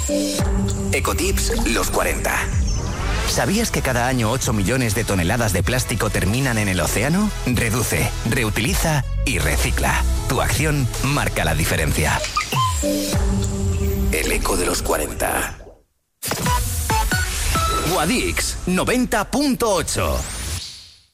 Ecotips los 40. ¿Sabías que cada año 8 millones de toneladas de plástico terminan en el océano? Reduce, reutiliza y recicla. Tu acción marca la diferencia. El eco de los 40. Guadix 90.8.